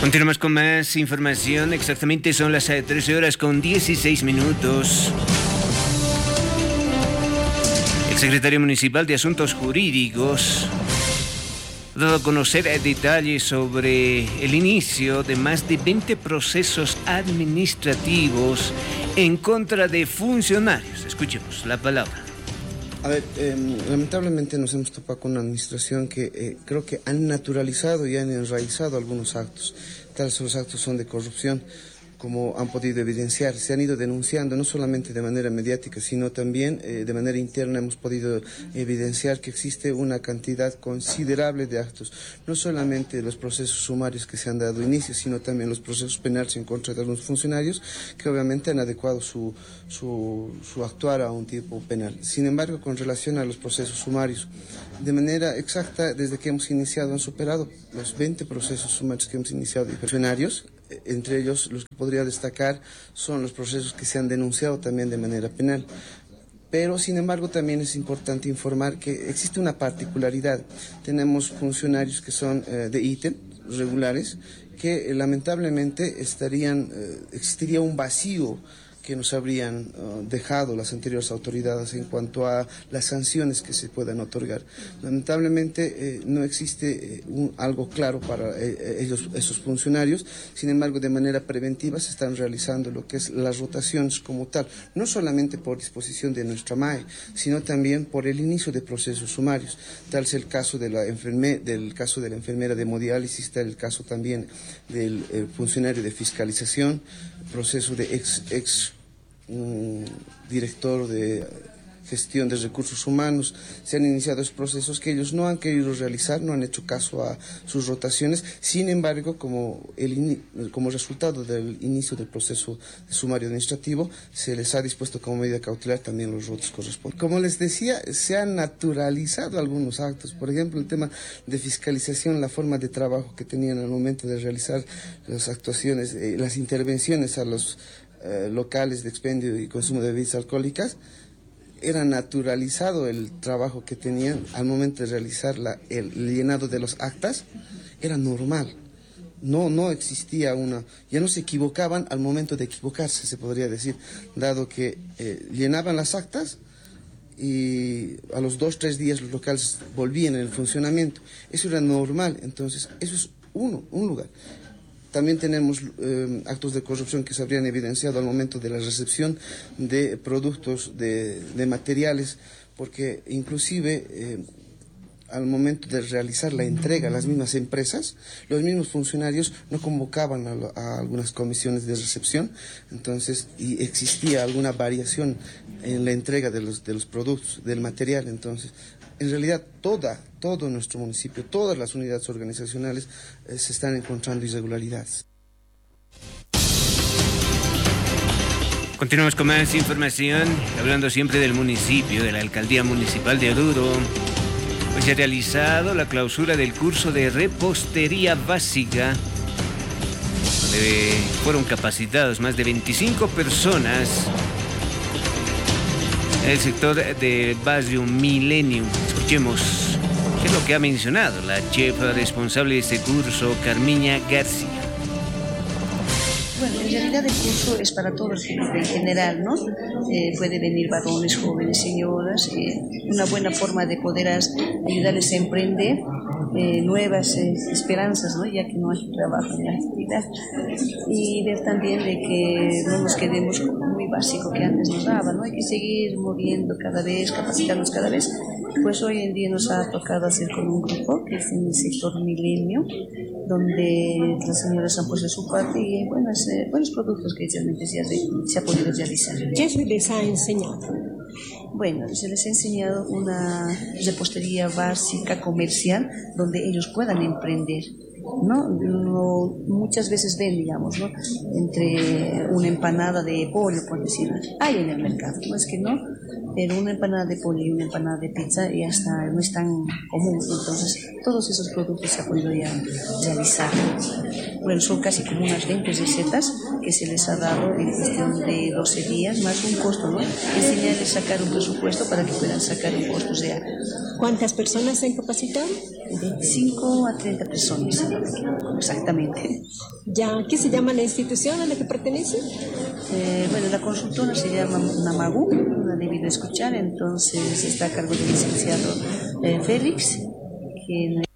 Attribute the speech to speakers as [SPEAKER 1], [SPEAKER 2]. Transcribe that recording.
[SPEAKER 1] Continuamos con más información. Exactamente son las 13 horas con 16 minutos. El secretario municipal de Asuntos Jurídicos ha dado a conocer detalles sobre el inicio de más de 20 procesos administrativos en contra de funcionarios. Escuchemos la palabra.
[SPEAKER 2] A ver, lamentablemente nos hemos topado con una administración que creo que han naturalizado y han enraizado algunos actos. Tales los actos son de corrupción, como han podido evidenciar. Se han ido denunciando no solamente de manera mediática, sino también de manera interna hemos podido evidenciar que existe una cantidad considerable de actos, no solamente los procesos sumarios que se han dado inicio, sino también los procesos penales en contra de algunos funcionarios que obviamente han adecuado su actuar a un tipo penal. Sin embargo, con relación a los procesos sumarios, de manera exacta, desde que hemos iniciado, han superado los 20 procesos sumarios que hemos iniciado de funcionarios. Entre ellos, los que podría destacar son los procesos que se han denunciado también de manera penal. Pero, sin embargo, también es importante informar que existe una particularidad. Tenemos funcionarios que son de ítem, regulares, que lamentablemente existiría un vacío que nos habrían dejado las anteriores autoridades en cuanto a las sanciones que se puedan otorgar. Lamentablemente no existe algo claro para esos funcionarios. Sin embargo, de manera preventiva se están realizando lo que es las rotaciones como tal, no solamente por disposición de nuestra MAE, sino también por el inicio de procesos sumarios. Tal es el caso de la enfermera de hemodiálisis, tal el caso también del funcionario de fiscalización, proceso de ex director de gestión de recursos humanos. Se han iniciado esos procesos que ellos no han querido realizar, no han hecho caso a sus rotaciones. Sin embargo, como resultado del inicio del proceso de sumario administrativo, se les ha dispuesto como medida cautelar también los rotos correspondientes. Como les decía, se han naturalizado algunos actos. Por ejemplo, el tema de fiscalización, la forma de trabajo que tenían al momento de realizar las actuaciones, las intervenciones a los locales de expendio y consumo de bebidas alcohólicas. Era naturalizado el trabajo que tenían al momento de realizar el llenado de los actas, era normal. No existía ya no se equivocaban al momento de equivocarse, se podría decir, dado que llenaban las actas y a los 2-3 días los locales volvían en el funcionamiento. Eso era normal, entonces eso es un lugar. También tenemos actos de corrupción que se habrían evidenciado al momento de la recepción de productos, de materiales, porque inclusive al momento de realizar la entrega a las mismas empresas, los mismos funcionarios no convocaban a algunas comisiones de recepción, entonces, y existía alguna variación en la entrega de los productos, del material. Entonces, en realidad todo nuestro municipio, todas las unidades organizacionales se están encontrando irregularidades.
[SPEAKER 1] Continuamos con más información, hablando siempre del municipio, de la Alcaldía Municipal de Oruro. Hoy se ha realizado la clausura del curso de repostería básica, donde fueron capacitados más de 25 personas en el sector del barrio Millennium. Escuchemos qué es lo que ha mencionado la jefa responsable de este curso, Carmiña García.
[SPEAKER 3] Bueno, en realidad el curso es para todo el público en general, ¿no? Puede venir varones, jóvenes, señoras, una buena forma de poder ayudarles a emprender nuevas esperanzas, ¿no? Ya que no hay trabajo en la actividad, y ver también de que no nos quedemos con lo muy básico que antes nos daba, ¿no? Hay que seguir moviendo cada vez, capacitarnos cada vez. Pues hoy en día nos ha tocado hacer con un grupo que es en el sector Milenio, donde las señoras han puesto su parte y buenos productos que realmente se ha podido realizar.
[SPEAKER 4] ¿Qué se les ha enseñado?
[SPEAKER 3] Bueno, se les ha enseñado una repostería básica comercial donde ellos puedan emprender, ¿no? Muchas veces ven, digamos, ¿no? Entre una empanada de pollo, por decirlo, hay en el mercado, no es que no, pero una empanada de pollo y una empanada de pizza ya no es tan común. Entonces todos esos productos se ha podido ya realizar. Bueno, son casi como unas 20 recetas que se les ha dado en cuestión de 12 días, más un costo, ¿no? Enseñarles a sacar un presupuesto para que puedan sacar un costo real.
[SPEAKER 4] ¿Cuántas personas se han capacitado?
[SPEAKER 3] 25 a 30 personas, exactamente.
[SPEAKER 4] Ya, ¿qué se llama la institución a la que pertenece?
[SPEAKER 3] Bueno, la consultora se llama Namagu, no ha debido escuchar, entonces está a cargo del licenciado Félix, quien